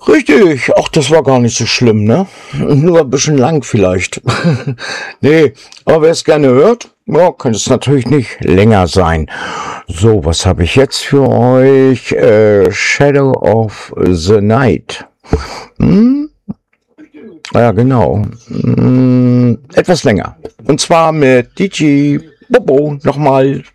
Richtig, ach, das war gar nicht so schlimm, ne? Nur ein bisschen lang vielleicht. Nee, aber wer es gerne hört, ja, könnte es natürlich nicht länger sein. So, was habe ich jetzt für euch? Shadow of the Night. Hm? Ja, genau. Etwas länger. Und zwar mit DJ Bobo nochmal.